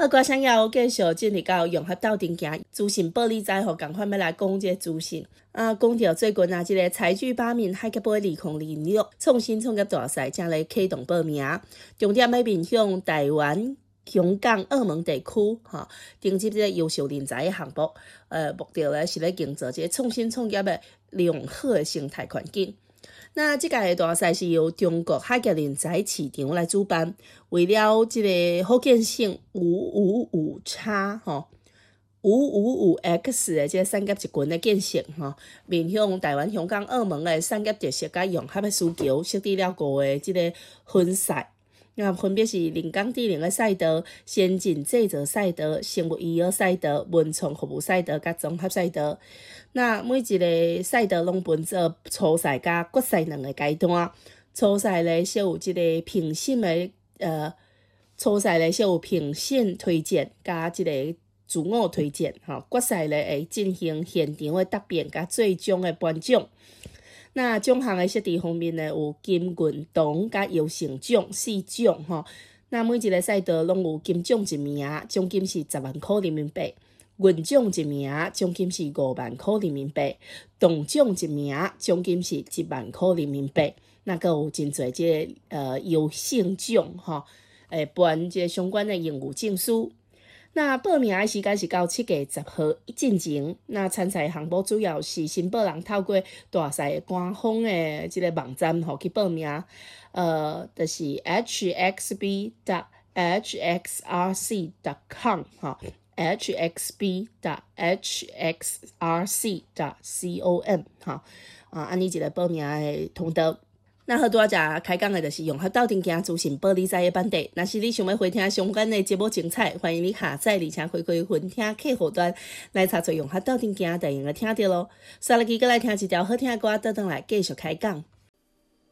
好，歌声要继续进入到融合斗阵行资讯报理财，吼，赶快要来讲这个资讯。讲到最近这个财聚八面海峡杯2026创新创业大赛正来启动报名，重点要面向台湾、香港、澳门地区，征集这个优秀人才的项目。目的咧是咧营造这个创新创业的良好的生态环境。那这届的大赛是由中国海峡人才市场来主办，为了这个福建省555X 的这个产业集群的建设，面向台湾、香港、澳门的产业特色甲融合的需求，设置了5个这个分赛。那分别是人工智能的赛道、先进制造赛道、生物医药赛道、文创服务赛道甲综合赛道。那每一个赛道拢分做初赛甲决赛2个阶段。初赛咧设有这个评审的初赛咧设有评审推荐甲这个自我推荐，决赛咧会进行现场的答辩甲最终的颁奖。那奖项的设置方面呢，有金、银、铜甲优胜奖4奖那每一个赛道拢有金奖1名，奖金是10万块人民币；银奖1名，奖金是5万块人民币；铜奖1名，奖金是1万块人民币。那个有真侪这个优胜奖颁这相关的荣誉证书。那报名的时间是到7月10号进前。那参赛项目主要是申报人透过大赛官方的这个网站去报名，就是 hxb.hxrc.com hxb.hxrc.com 安尼一个报名的通道。那好，拄仔开讲的就是融合斗阵行资讯报理财的版地。若是你想要回听相关的节目精彩，欢迎你下载而且回馈分听客户端来查找融合斗阵行，就用来听到咯。刷落去，搁来听一条好听的歌，倒转来继续开讲。